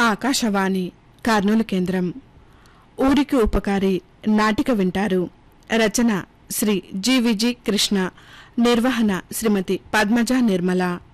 ఆకాశవాణి కర్నూలు కేంద్రం. ఊరికి ఉపకారి నాటిక వింటారు. రచన శ్రీ జివిజి కృష్ణ, నిర్వహణ శ్రీమతి పద్మజ నిర్మల.